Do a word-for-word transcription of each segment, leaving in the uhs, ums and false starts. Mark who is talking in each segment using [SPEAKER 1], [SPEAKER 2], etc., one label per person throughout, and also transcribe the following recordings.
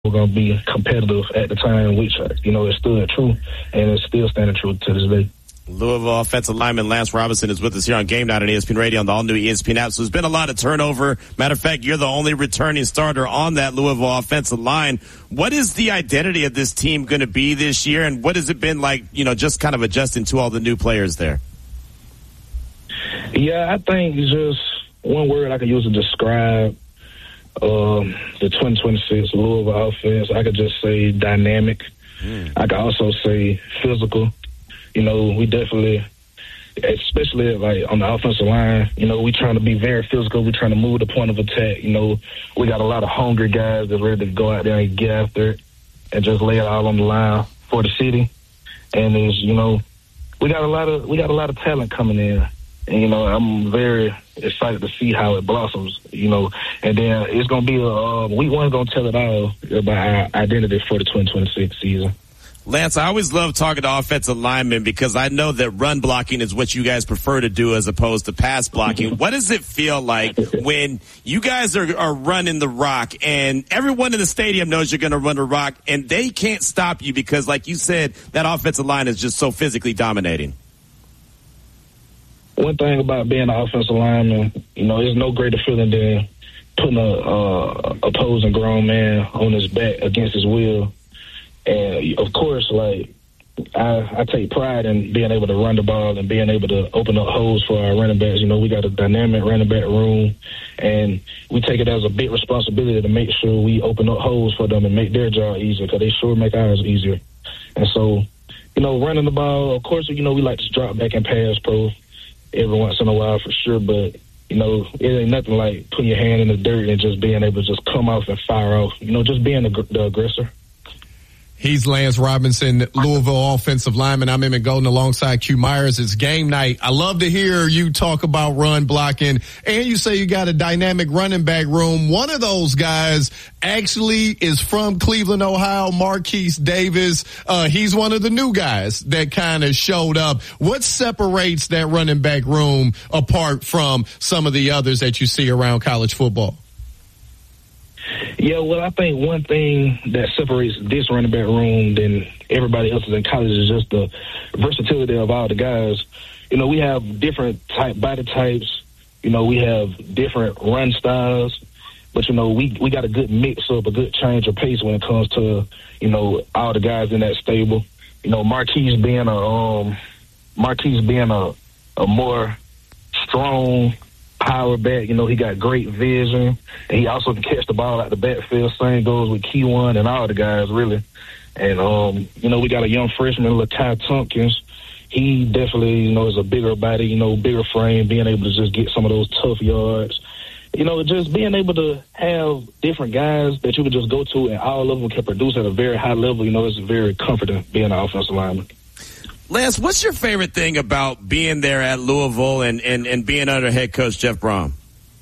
[SPEAKER 1] we're going to be competitive at the time, which, you know, it stood true, and it's still standing true to this day.
[SPEAKER 2] Louisville offensive lineman Lance Robinson is with us here on Game Night on E S P N Radio on the all-new E S P N app. So there's been a lot of turnover. Matter of fact, you're the only returning starter on that Louisville offensive line. What is the identity of this team going to be this year, and what has it been like, you know, just kind of adjusting to all the new players there?
[SPEAKER 1] Yeah, I think just one word I could use to describe um, the twenty twenty-six Louisville offense, I could just say dynamic. Mm. I could also say physical. You know, we definitely, especially like on the offensive line, you know, we trying to be very physical. We trying to move the point of attack. You know, we got a lot of hungry guys that's ready to go out there and get after it and just lay it all on the line for the city. And is, you know, we got a lot of we got a lot of talent coming in. And, you know, I'm very excited to see how it blossoms, you know. And then it's going to be a uh, week one's going to tell it all about our identity for the twenty twenty-six season.
[SPEAKER 2] Lance, I always love talking to offensive linemen because I know that run blocking is what you guys prefer to do as opposed to pass blocking. What does it feel like when you guys are, are running the rock and everyone in the stadium knows you're going to run the rock and they can't stop you because, like you said, that offensive line is just so physically dominating?
[SPEAKER 1] One thing about being an offensive lineman, you know, there's no greater feeling than putting a uh, opposing grown man on his back against his will. And, of course, like, I, I take pride in being able to run the ball and being able to open up holes for our running backs. You know, we got a dynamic running back room, and we take it as a big responsibility to make sure we open up holes for them and make their job easier because they sure make ours easier. And so, you know, running the ball, of course, you know, we like to drop back and pass pro every once in a while for sure, but, you know, it ain't nothing like putting your hand in the dirt and just being able to just come off and fire off. You know, just being the, the aggressor.
[SPEAKER 3] He's Lance Robinson, Louisville offensive lineman. I'm Emmett Golden alongside Q Myers. It's game night. I love to hear you talk about run blocking, and you say you got a dynamic running back room. One of those guys actually is from Cleveland, Ohio, Marquise Davis. Uh, he's one of the new guys that kind of showed up. What separates that running back room apart from some of the others that you see around college football?
[SPEAKER 1] Yeah, well, I think one thing that separates this running back room than everybody else's in college is just the versatility of all the guys. You know, we have different type body types. You know, we have different run styles. But, you know, we we got a good mix up, a good change of pace when it comes to, you know, all the guys in that stable. You know, Marquise being a um, Marquise being a, a more strong power back, you know, he got great vision, and he also can catch the ball out the backfield. Same goes with Keyone and all the guys, really. And, um, you know, we got a young freshman, Lakai Tompkins. He definitely, you know, is a bigger body, you know, bigger frame, being able to just get some of those tough yards. You know, just being able to have different guys that you can just go to and all of them can produce at a very high level, you know, it's very comforting being an offensive lineman.
[SPEAKER 2] Lance, what's your favorite thing about being there at Louisville and, and, and being under head coach Jeff Brohm?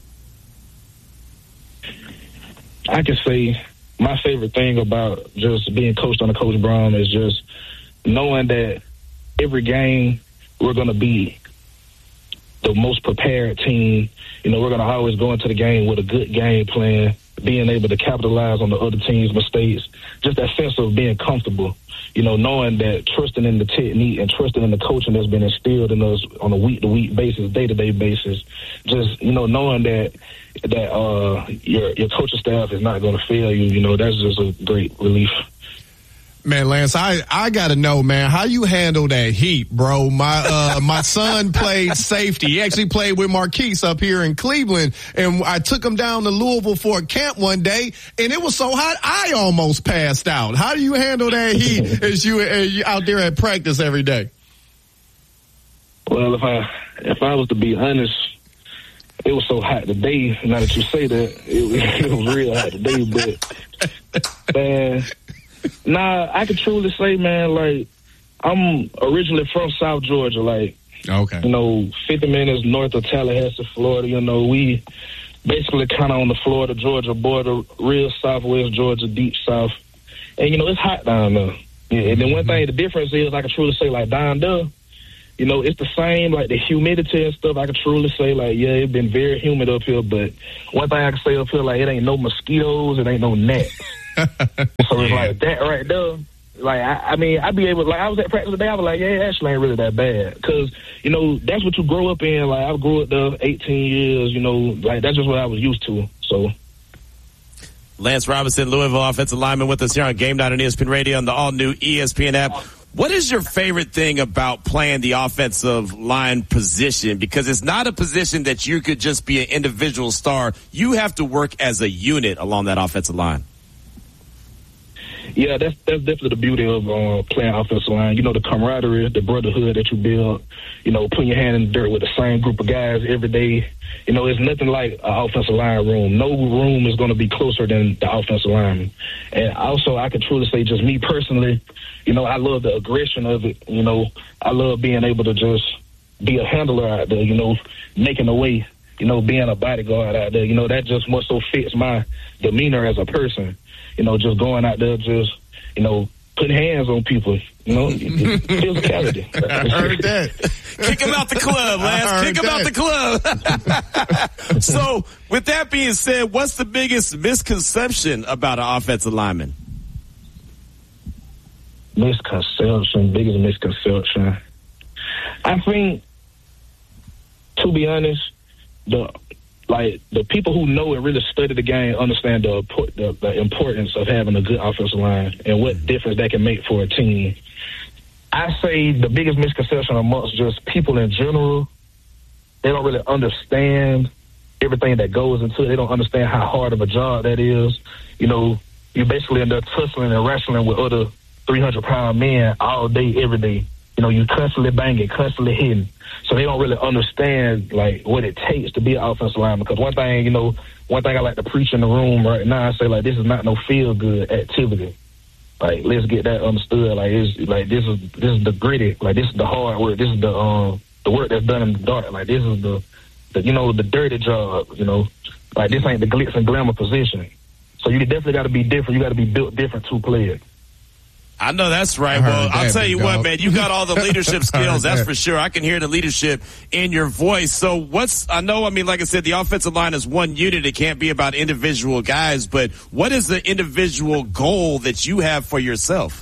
[SPEAKER 1] I can say my favorite thing about just being coached under Coach Brohm is just knowing that every game we're going to be the most prepared team. You know, we're going to always go into the game with a good game plan, being able to capitalize on the other team's mistakes, just that sense of being comfortable. You know, knowing that, trusting in the technique and trusting in the coaching that's been instilled in us on a week-to-week basis, day-to-day basis. Just, you know, knowing that that uh, your your coaching staff is not going to fail you, you know, that's just a great relief.
[SPEAKER 3] Man, Lance, I, I got to know, man, how you handle that heat, bro. My uh, my son played safety. He actually played with Marquise up here in Cleveland, and I took him down to Louisville for a camp one day, and it was so hot I almost passed out. How do you handle that heat as you, as you out there at practice every day?
[SPEAKER 1] Well, if I if I was to be honest, it was so hot today. Now that you say that, it, it was real hot today, but man. Nah, I can truly say, man, like, I'm originally from South Georgia, like,
[SPEAKER 3] okay,
[SPEAKER 1] you know, fifty minutes north of Tallahassee, Florida. You know, we basically kind of on the Florida-Georgia border, real southwest Georgia, deep south. And, you know, it's hot down there. And then one thing, the difference is I can truly say, like, down there, you know, it's the same, like, the humidity and stuff. I can truly say, like, yeah, it's been very humid up here. But one thing I can say up here, like, it ain't no mosquitoes, it ain't no gnats. So it's like that right there. Like, I, I mean, I'd be able, like, I was at practice today, I was like, yeah, actually ain't really that bad. Because, you know, that's what you grow up in. Like, I grew up there eighteen years, you know, like, that's just what I was used to, so.
[SPEAKER 2] Lance Robinson, Louisville offensive lineman with us here on Game Night on E S P N Radio and the all-new E S P N app. What is your favorite thing about playing the offensive line position? Because it's not a position that you could just be an individual star. You have to work as a unit along that offensive line.
[SPEAKER 1] Yeah, that's that's definitely the beauty of uh, playing offensive line. You know, the camaraderie, the brotherhood that you build, you know, putting your hand in the dirt with the same group of guys every day. You know, it's nothing like an offensive line room. No room is going to be closer than the offensive line. And also, I can truly say just me personally, you know, I love the aggression of it. You know, I love being able to just be a handler out there, you know, making a way, you know, being a bodyguard out there. You know, that just more so fits my demeanor as a person. You know, just going out there, just, you know, putting hands on people, you know, physicality.
[SPEAKER 3] I heard that.
[SPEAKER 2] Kick him out the club, Lance. Kick him
[SPEAKER 3] that.
[SPEAKER 2] out the club. So, with that being said, what's the biggest misconception about an offensive lineman?
[SPEAKER 1] Misconception, biggest misconception. I think, to be honest, the like the people who know and really study the game understand the, the the importance of having a good offensive line and what difference that can make for a team. I say the biggest misconception amongst just people in general, they don't really understand everything that goes into it. They don't understand how hard of a job that is. You know, you basically end up tussling and wrestling with other three hundred pound men all day, every day. You know, you constantly banging, constantly hitting. So they don't really understand, like, what it takes to be an offensive lineman. Because one thing, you know, one thing I like to preach in the room right now, I say, like, this is not no feel-good activity. Like, let's get that understood. Like, it's, like this is this is the gritty. Like, this is the hard work. This is the um the work that's done in the dark. Like, this is the, the you know, the dirty job, you know. Like, this ain't the glitz and glamour position. So you definitely got to be different. You got to be built different to play it.
[SPEAKER 2] I know that's right. Well, I'll tell you what, man, you got all the leadership skills. That's for sure. I can hear the leadership in your voice. So what's, I know, I mean, like I said, the offensive line is one unit. It can't be about individual guys, but what is the individual goal that you have for yourself?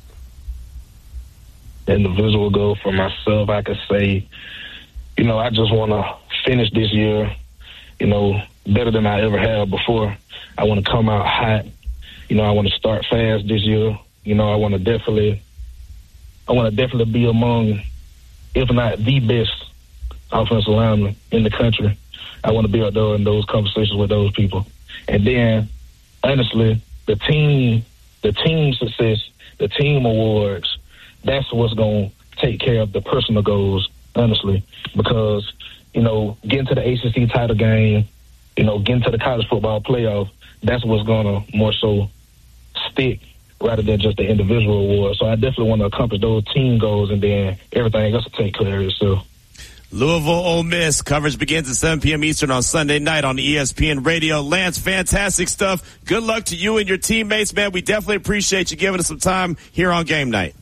[SPEAKER 1] Individual goal for myself, I could say, you know, I just want to finish this year, you know, better than I ever have before. I want to come out hot. You know, I want to start fast this year. You know, I want to definitely, I want to definitely be among, if not the best offensive lineman in the country. I want to be out there in those conversations with those people. And then, honestly, the team, the team success, the team awards, that's what's going to take care of the personal goals, honestly. Because, you know, getting to the A C C title game, you know, getting to the college football playoff, that's what's going to more so stick rather than just the individual award. So I definitely want to accomplish those team goals, and then everything else will take care of itself.
[SPEAKER 2] Louisville Ole Miss coverage begins at seven p.m. Eastern on Sunday night on E S P N Radio. Lance, fantastic stuff. Good luck to you and your teammates, man. We definitely appreciate you giving us some time here on Game Night.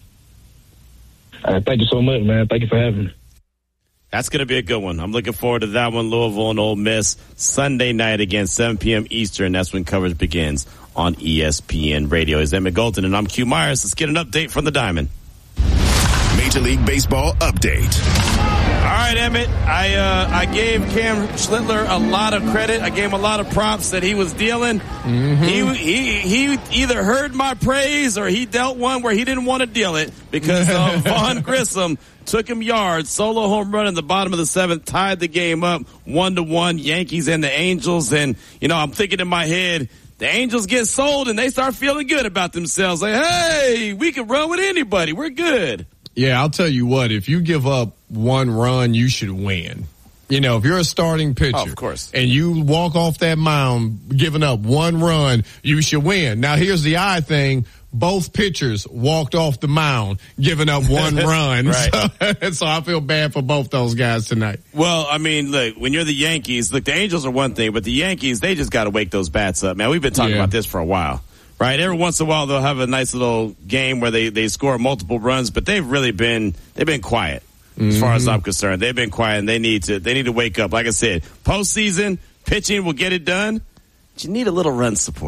[SPEAKER 1] All right, thank you so much, man. Thank you for having me.
[SPEAKER 2] That's going to be a good one. I'm looking forward to that one. Louisville and Ole Miss Sunday night again, seven p.m. Eastern. That's when coverage begins on E S P N Radio. Is Emmett Golden, and I'm Q Myers. Let's get an update from the Diamond.
[SPEAKER 4] Major League Baseball update.
[SPEAKER 2] All right, Emmett. I uh, I gave Cam Schlittler a lot of credit. I gave him a lot of props that he was dealing. Mm-hmm. He he he either heard my praise or he dealt one where he didn't want to deal it because uh, Vaughn Grissom took him yards, solo home run in the bottom of the seventh, tied the game up one to one. Yankees and the Angels, and you know I'm thinking in my head, the Angels get sold and they start feeling good about themselves. Like, hey, we can run with anybody. We're good.
[SPEAKER 3] Yeah, I'll tell you what, if you give up one run, you should win. You know, if you're a starting pitcher,
[SPEAKER 2] oh, of course,
[SPEAKER 3] and you walk off that mound giving up one run, you should win. Now, here's the odd thing. Both pitchers walked off the mound giving up one run.
[SPEAKER 2] Right.
[SPEAKER 3] So, so I feel bad for both those guys tonight.
[SPEAKER 2] Well, I mean, look, when you're the Yankees, look, the Angels are one thing, but the Yankees, they just got to wake those bats up, man. We've been talking yeah. about this for a while. Right, every once in a while they'll have a nice little game where they, they score multiple runs, but they've really been they've been quiet mm-hmm. as far as I'm concerned. They've been quiet, and they need to they need to wake up. Like I said, postseason pitching will get it done, but you need a little run support.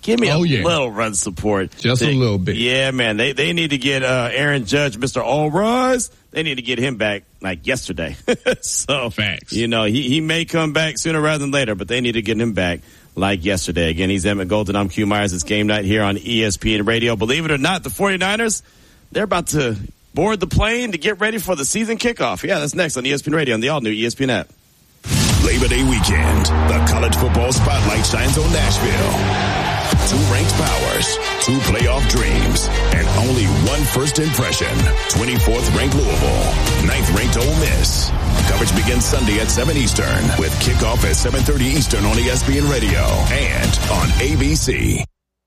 [SPEAKER 2] Give me
[SPEAKER 3] oh,
[SPEAKER 2] a
[SPEAKER 3] yeah.
[SPEAKER 2] little run support.
[SPEAKER 3] Just
[SPEAKER 2] they,
[SPEAKER 3] a little bit.
[SPEAKER 2] Yeah, man. They they need to get uh, Aaron Judge, Mister All Rise. They need to get him back like yesterday. so,
[SPEAKER 3] Facts.
[SPEAKER 2] You know, he, he may come back sooner rather than later, but they need to get him back like yesterday. Again, he's Emmett Golden. I'm Q Myers. It's game night here on E S P N Radio. Believe it or not, the 49ers, they're about to board the plane to get ready for the season kickoff. Yeah, that's next on E S P N Radio on the all-new E S P N app.
[SPEAKER 4] Labor Day weekend, the college football spotlight shines on Nashville. Two ranked powers, two playoff dreams, and only one first impression. twenty-fourth ranked Louisville, ninth ranked Ole Miss. Coverage begins Sunday at seven Eastern with kickoff at seven thirty Eastern on E S P N Radio and on A B C.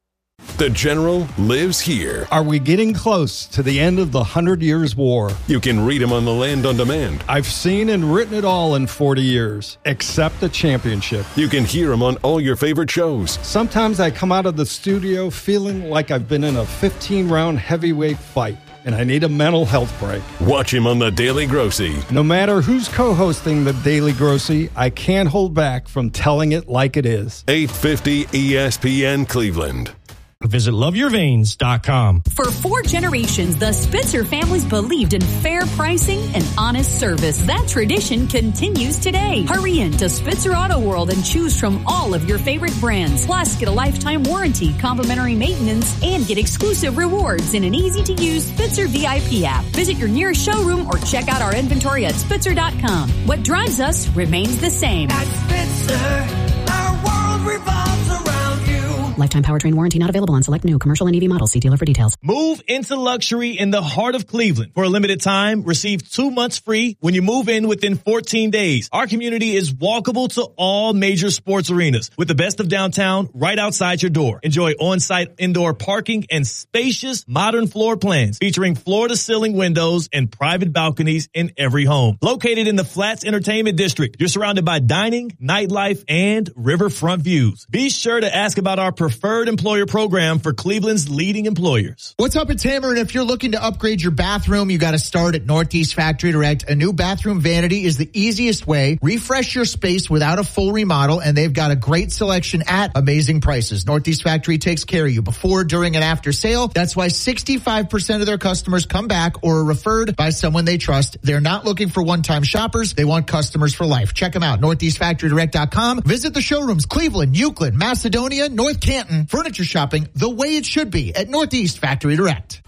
[SPEAKER 5] The General lives here.
[SPEAKER 6] Are we getting close to the end of the Hundred Years' War?
[SPEAKER 5] You can read him on the Land on Demand.
[SPEAKER 6] I've seen and written it all in forty years, except the championship.
[SPEAKER 5] You can hear him on all your favorite shows.
[SPEAKER 6] Sometimes I come out of the studio feeling like I've been in a fifteen-round heavyweight fight, and I need a mental health break.
[SPEAKER 5] Watch him on The Daily Grossy.
[SPEAKER 6] No matter who's co-hosting The Daily Grossy, I can't hold back from telling it like it is.
[SPEAKER 5] eight fifty E S P N Cleveland.
[SPEAKER 7] Visit love your veins dot com.
[SPEAKER 8] For four generations, the Spitzer families believed in fair pricing and honest service. That tradition continues today. Hurry in to Spitzer Auto World and choose from all of your favorite brands. Plus, get a lifetime warranty, complimentary maintenance, and get exclusive rewards in an easy-to-use Spitzer V I P app. Visit your nearest showroom or check out our inventory at Spitzer dot com. What drives us remains the same.
[SPEAKER 9] At Spitzer, our world revolves around you.
[SPEAKER 8] Lifetime powertrain warranty not available on select new commercial and E V models. See dealer for details.
[SPEAKER 7] Move into luxury in the heart of Cleveland. For a limited time, receive two months free when you move in within fourteen days. Our community is walkable to all major sports arenas with the best of downtown right outside your door. Enjoy on-site indoor parking and spacious modern floor plans featuring floor-to-ceiling windows and private balconies in every home. Located in the Flats Entertainment District, you're surrounded by dining, nightlife, and riverfront views. Be sure to ask about our preferred employer program for Cleveland's leading employers.
[SPEAKER 10] What's up, it's Hammer, and if you're looking to upgrade your bathroom, you got to start at Northeast Factory Direct. A new bathroom vanity is the easiest way. Refresh your space without a full remodel, and they've got a great selection at amazing prices. Northeast Factory takes care of you before, during, and after sale. That's why sixty-five percent of their customers come back or are referred by someone they trust. They're not looking for one-time shoppers. They want customers for life. Check them out, northeast factory direct dot com. Visit the showrooms, Cleveland, Euclid, Macedonia, North Canton. Furniture shopping the way it should be at Northeast Factory Direct.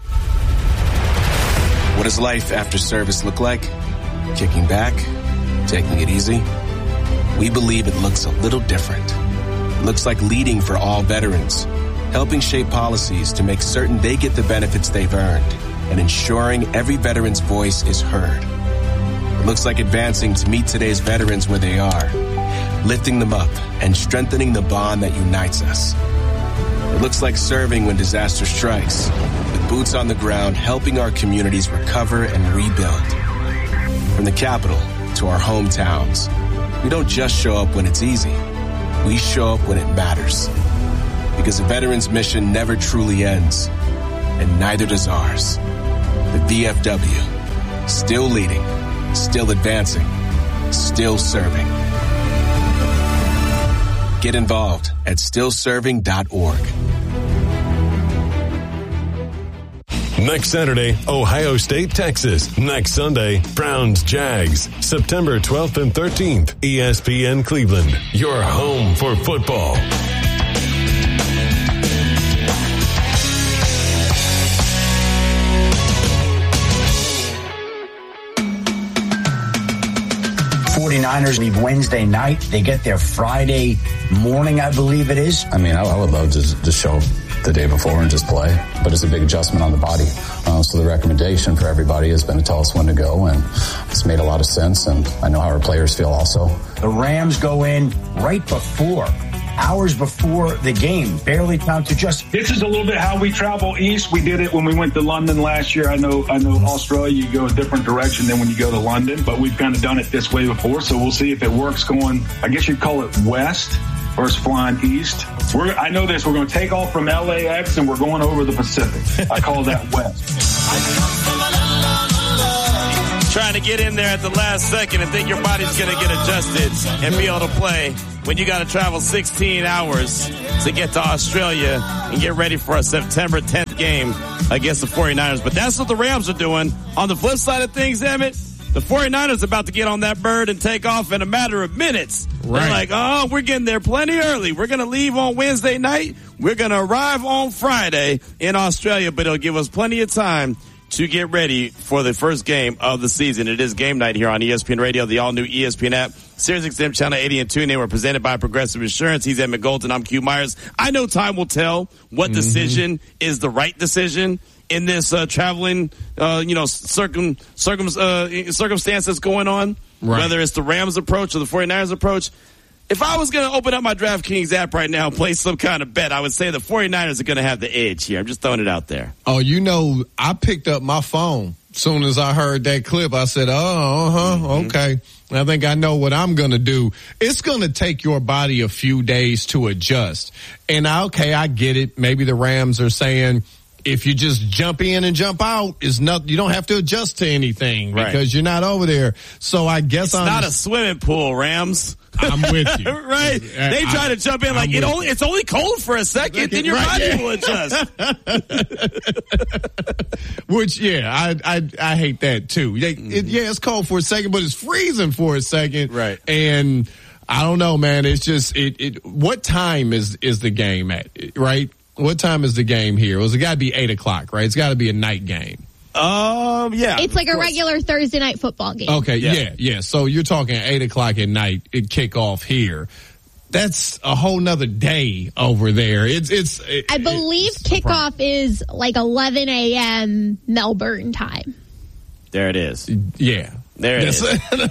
[SPEAKER 11] What does life after service look like? Kicking back? Taking it easy? We believe it looks a little different. It looks like leading for all veterans, helping shape policies to make certain they get the benefits they've earned, and ensuring every veteran's voice is heard. It looks like advancing to meet today's veterans where they are, lifting them up and strengthening the bond that unites us. It looks like serving when disaster strikes, with boots on the ground helping our communities recover and rebuild. From the capital to our hometowns, we don't just show up when it's easy. We show up when it matters. Because a veteran's mission never truly ends, and neither does ours. The V F W, still leading, still advancing, still serving. Get involved at still serving dot org.
[SPEAKER 5] Next Saturday, Ohio State, Texas. Next Sunday, Browns, Jags. September twelfth and thirteenth, E S P N Cleveland, your home for football.
[SPEAKER 12] forty-niners leave Wednesday night. They get there Friday morning, I believe it is.
[SPEAKER 13] I mean, I, I would love to just show up the day before and just play, but it's a big adjustment on the body. Uh, so the recommendation for everybody has been to tell us when to go, and it's made a lot of sense, and I know how our players feel also.
[SPEAKER 12] The Rams go in right before, hours before the game, barely time to just.
[SPEAKER 14] This is a little bit how we travel east. We did it when we went to London last year. I know, I know Australia, you go a different direction than when you go to London, but we've kind of done it this way before. So we'll see if it works going, I guess you'd call it west versus flying east. We're, I know this, we're going to take off from L A X and we're going over the Pacific. I call that west.
[SPEAKER 2] Trying to get in there at the last second and think your body's going to get adjusted and be able to play when you got to travel sixteen hours to get to Australia and get ready for a September tenth game against the 49ers. But that's what the Rams are doing. On the flip side of things, Emmett, the 49ers are about to get on that bird and take off in a matter of minutes. Right. They're like, oh, we're getting there plenty early. We're going to leave on Wednesday night. We're going to arrive on Friday in Australia, but it'll give us plenty of time to get ready for the first game of the season. It is game night here on E S P N Radio, the all-new E S P N app, Sirius X M Channel eighty and TuneIn. We're presented by Progressive Insurance. He's Emmett Golden. I'm Q Myers. I know time will tell what mm-hmm. decision is the right decision in this uh, traveling, uh, you know, circum, circum, uh, circumstances going on, right. Whether it's the Rams approach or the 49ers approach. If I was going to open up my DraftKings app right now and play some kind of bet, I would say the 49ers are going to have the edge here. I'm just throwing it out there.
[SPEAKER 3] Oh, you know, I picked up my phone as soon as I heard that clip. I said, oh, uh-huh, mm-hmm. okay. I think I know what I'm going to do. It's going to take your body a few days to adjust. And, okay, I get it. Maybe the Rams are saying, if you just jump in and jump out, is not, you don't have to adjust to anything because right. you're not over there. So I guess
[SPEAKER 2] it's
[SPEAKER 3] I'm
[SPEAKER 2] not a swimming pool, Rams.
[SPEAKER 3] I'm with you.
[SPEAKER 2] Right. They try I, to jump in like it only, it's only cold for a second, then your right, body yeah. will adjust.
[SPEAKER 3] Which, yeah, I, I, I hate that too. They, mm-hmm. it, yeah, it's cold for a second, but it's freezing for a second.
[SPEAKER 2] Right.
[SPEAKER 3] And I don't know, man. It's just, it, it, what time is, is the game at, right? What time is the game here? Well, it's got to be eight o'clock, right? It's got to be a night game.
[SPEAKER 2] Um, yeah.
[SPEAKER 15] It's like a regular Thursday night football game.
[SPEAKER 3] Okay, yeah. yeah, yeah. So you're talking eight o'clock at night, it kick off here. That's a whole nother day over there. It's, it's, it,
[SPEAKER 15] I believe it's kickoff is like eleven a.m. Melbourne time.
[SPEAKER 2] There it is.
[SPEAKER 3] Yeah.
[SPEAKER 2] There it is.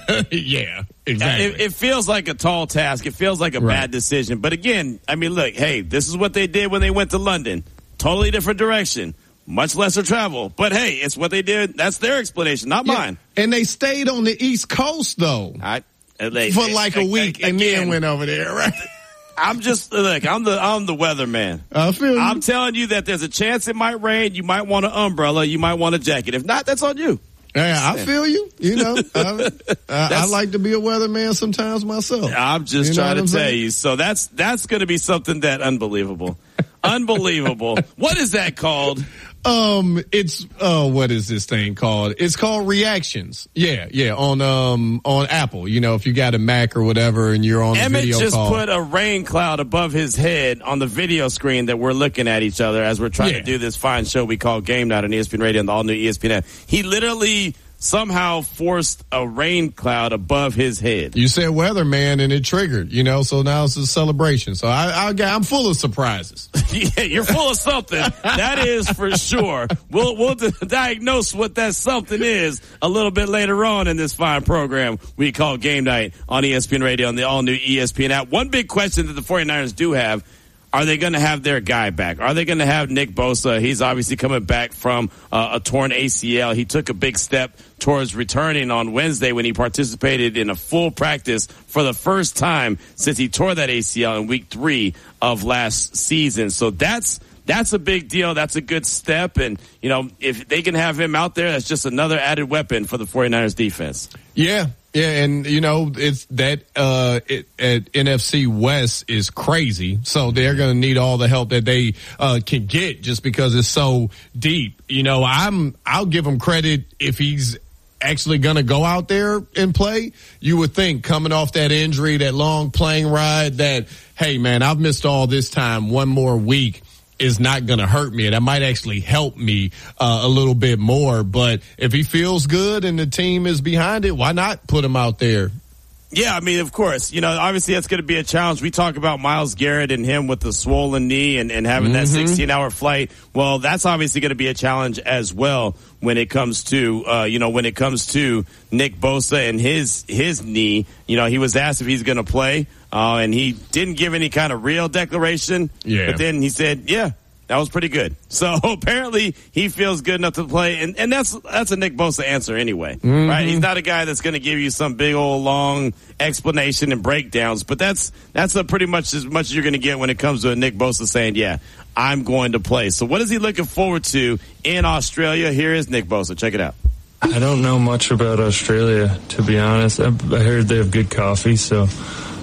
[SPEAKER 3] Yeah, exactly.
[SPEAKER 2] It, it feels like a tall task. It feels like a right. bad decision. But again, I mean, look, hey, this is what they did when they went to London. Totally different direction. Much lesser travel. But hey, it's what they did. That's their explanation, not
[SPEAKER 3] yeah.
[SPEAKER 2] mine.
[SPEAKER 3] And they stayed on the East Coast, though.
[SPEAKER 2] I, they,
[SPEAKER 3] for like a week
[SPEAKER 2] again,
[SPEAKER 3] and then went over there, right?
[SPEAKER 2] I'm just, look, I'm the, I'm the weatherman.
[SPEAKER 3] I feel you.
[SPEAKER 2] I'm telling you that there's a chance it might rain. You might want an umbrella. You might want a jacket. If not, that's on you.
[SPEAKER 3] Yeah, I feel you. You know, I, I, I like to be a weatherman sometimes myself.
[SPEAKER 2] I'm just
[SPEAKER 3] you
[SPEAKER 2] trying to tell
[SPEAKER 3] saying?
[SPEAKER 2] you. So that's that's going to be something that unbelievable, unbelievable. What is that called?
[SPEAKER 3] Um, it's uh, what is this thing called? It's called Reactions. Yeah, yeah, on um on Apple. You know, if you got a Mac or whatever, and you're on the
[SPEAKER 2] Emmett
[SPEAKER 3] video
[SPEAKER 2] just
[SPEAKER 3] call.
[SPEAKER 2] put a rain cloud above his head on the video screen that we're looking at each other as we're trying
[SPEAKER 3] yeah.
[SPEAKER 2] to do this fine show we call Game Night on E S P N Radio and the all new E S P N app. He literally somehow forced a rain cloud above his head.
[SPEAKER 3] You said weatherman and it triggered, you know, so now it's a celebration. So I, I, I'm full of surprises.
[SPEAKER 2] Yeah, you're full of something. That is for sure. We'll, we'll d- diagnose what that something is a little bit later on in this fine program we call Game Night on E S P N Radio and the all new E S P N app. One big question that the 49ers do have: are they going to have their guy back? Are they going to have Nick Bosa? He's obviously coming back from uh, a torn A C L. He took a big step towards returning on Wednesday when he participated in a full practice for the first time since he tore that A C L in week three of last season. So that's that's a big deal. That's a good step. And, you know, if they can have him out there, that's just another added weapon for the 49ers defense.
[SPEAKER 3] Yeah. Yeah, and you know it's that uh it, at N F C West is crazy, so they're going to need all the help that they uh can get just because it's so deep. You know, I'm I'll give him credit if he's actually going to go out there and play. You would think coming off that injury, that long plane ride, that hey man, I've missed all this time. One more week is not going to hurt me. That might actually help me uh, a little bit more. But if he feels good and the team is behind it, why not put him out there?
[SPEAKER 2] Yeah, I mean, of course. You know, obviously that's going to be a challenge. We talk about Myles Garrett and him with the swollen knee and, and having mm-hmm. that sixteen-hour flight. Well, that's obviously going to be a challenge as well when it comes to, uh, you know, when it comes to Nick Bosa and his his knee. You know, he was asked if he's going to play, uh, and he didn't give any kind of real declaration.
[SPEAKER 3] Yeah.
[SPEAKER 2] But then he said, yeah. That was pretty good. So apparently he feels good enough to play, and, and that's that's a Nick Bosa answer anyway, mm-hmm. right? He's not a guy that's going to give you some big old long explanation and breakdowns, but that's that's a pretty much as much as you're going to get when it comes to a Nick Bosa saying, "Yeah, I'm going to play." So what is he looking forward to in Australia? Here is Nick Bosa. Check it out.
[SPEAKER 16] I don't know much about Australia, to be honest. I, I heard they have good coffee, so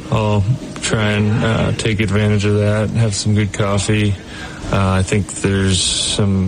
[SPEAKER 16] I'll try and uh, take advantage of that, have some good coffee. Uh, I think there's some